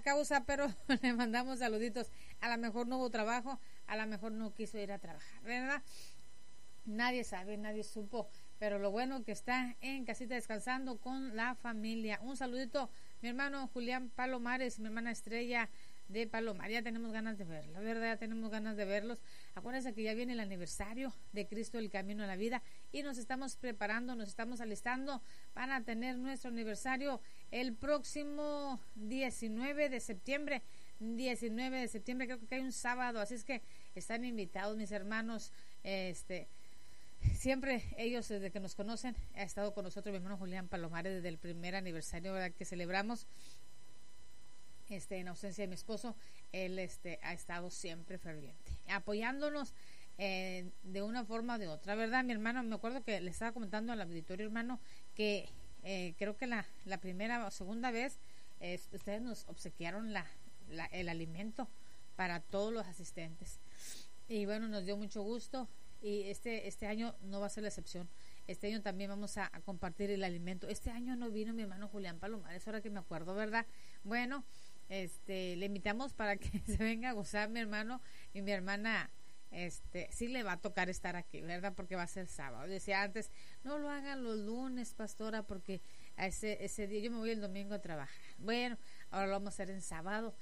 causa, pero le mandamos saluditos. A lo mejor no hubo trabajo, a lo mejor no quiso ir a trabajar, ¿verdad? Nadie sabe, nadie supo, pero lo bueno que está en casita descansando con la familia. Un saludito, mi hermano Julián Palomares, mi hermana Estrella de Palomar. Ya tenemos ganas de verla, la verdad, ya tenemos ganas de verlos. Acuérdense que ya viene el aniversario de Cristo el Camino a la Vida y nos estamos preparando, nos estamos alistando para tener nuestro aniversario el próximo 19 de septiembre. 19 de septiembre, creo que hay un sábado, así es que están invitados mis hermanos. Siempre ellos, desde que nos conocen, ha estado con nosotros mi hermano Julián Palomares desde el primer aniversario, ¿verdad?, que celebramos. En ausencia de mi esposo, él ha estado siempre ferviente, apoyándonos de una forma o de otra, ¿verdad? Mi hermano, me acuerdo que le estaba comentando al auditorio, hermano, que creo que la primera o segunda vez ustedes nos obsequiaron el alimento para todos los asistentes. Y bueno, nos dio mucho gusto y este año no va a ser la excepción. Este año también vamos a compartir el alimento. Este año no vino mi hermano Julián Palomares, ahora que me acuerdo, ¿verdad? Bueno, le invitamos para que se venga a gozar mi hermano y mi hermana. Sí le va a tocar estar aquí, ¿verdad? Porque va a ser sábado. Decía antes, no lo hagan los lunes, pastora, porque a ese día yo me voy el domingo a trabajar. Bueno, ahora lo vamos a hacer en sábado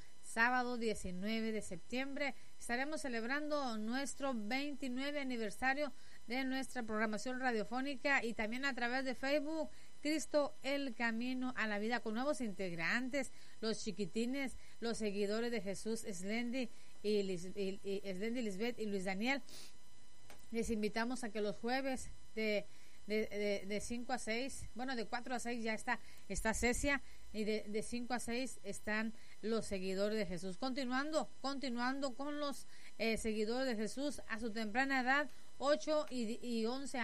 19 de septiembre. Estaremos celebrando nuestro 29 aniversario de nuestra programación radiofónica y también a través de Facebook, Cristo el Camino a la Vida, con nuevos integrantes, los chiquitines, los seguidores de Jesús, Slendy y Lisbeth y Luis Daniel. Les invitamos a que los jueves de 5 a 6, bueno, de 4 a 6 ya está Cecia, y de 5 a 6 están los seguidores de Jesús. Continuando con los seguidores de Jesús a su temprana edad, 8 y 11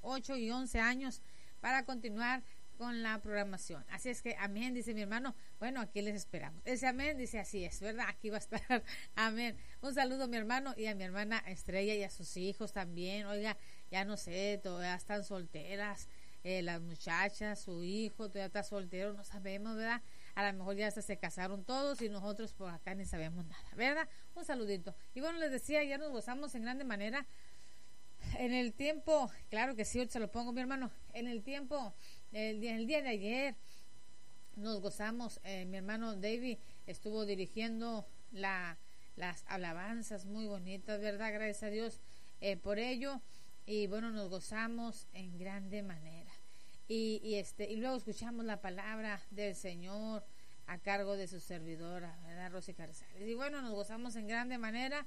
años, para continuar con la programación. Así es que amén, dice mi hermano. Bueno, aquí les esperamos. Ese amén dice así es, ¿verdad? Aquí va a estar. Amén. Un saludo a mi hermano y a mi hermana Estrella y a sus hijos también. Oiga, ya no sé, todavía están solteras las muchachas, su hijo todavía está soltero, no sabemos, ¿verdad? A lo mejor ya hasta se casaron todos y nosotros por acá ni sabemos nada, ¿verdad? Un saludito. Y bueno, les decía, ya nos gozamos en grande manera en el tiempo, claro que sí, se lo pongo mi hermano, en el tiempo, el día de ayer nos gozamos, mi hermano David estuvo dirigiendo las alabanzas muy bonitas, ¿verdad? Gracias a Dios por ello, y bueno, nos gozamos en grande manera, y luego escuchamos la palabra del Señor a cargo de su servidora, ¿verdad? Rosy Carzales, y bueno, nos gozamos en grande manera,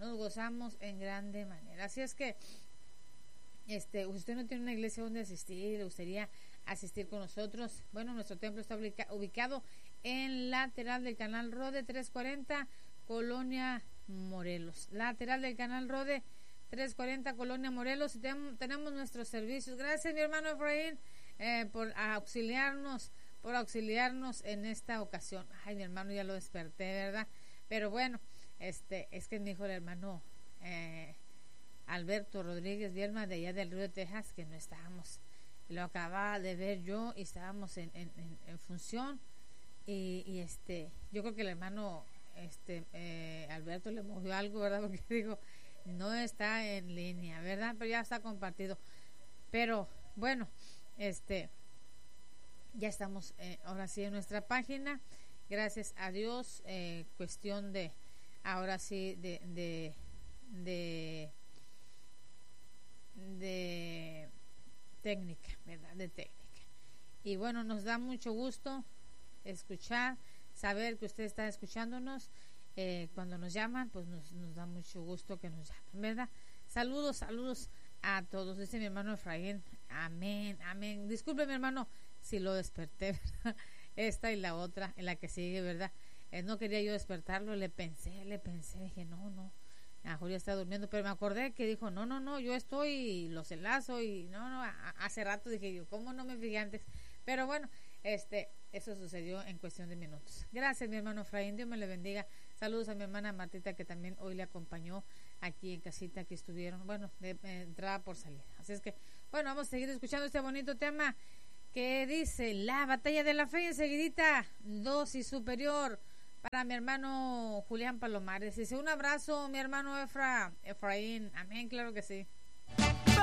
así es que usted no tiene una iglesia donde asistir, le gustaría asistir con nosotros. Bueno, nuestro templo está ubicado en lateral del Canal Rode 340, Colonia Morelos. Lateral del Canal Rode 340, Colonia Morelos. Y tenemos nuestros servicios. Gracias, mi hermano Efraín, por auxiliarnos en esta ocasión. Ay, mi hermano, ya lo desperté, ¿verdad? Pero bueno, es que me dijo el hermano Alberto Rodríguez Dielma de allá del Río de Texas que no estábamos. Lo acababa de ver yo y estábamos en función y yo creo que el hermano Alberto le movió algo, ¿verdad? Porque digo, no está en línea, ¿verdad? Pero ya está compartido. Pero bueno, ya estamos ahora sí en nuestra página, gracias a Dios. Cuestión de ahora sí de técnica, ¿verdad? De técnica. Y bueno, nos da mucho gusto saber que usted está escuchándonos. Cuando nos llaman, pues nos da mucho gusto que nos llamen, ¿verdad? Saludos a todos, dice mi hermano Efraín. Amén. Disculpe, mi hermano, si lo desperté, ¿verdad? Esta y la otra, en la que sigue, ¿verdad? No quería yo despertarlo, le pensé, dije, no, a lo mejor ya está durmiendo, pero me acordé que dijo, no, yo estoy, y los enlazo, y no, hace rato dije yo, ¿cómo no me fijé antes? Pero bueno, eso sucedió en cuestión de minutos. Gracias, mi hermano Efraín, Dios me le bendiga. Saludos a mi hermana Martita, que también hoy le acompañó aquí en casita, que estuvieron, bueno, de entrada por salida. Así es que, bueno, vamos a seguir escuchando este bonito tema que dice, la batalla de la fe, enseguidita, dosis superior, Para mi hermano Julián Palomares. Dice, un abrazo, mi hermano Efraín. Amén, claro que sí.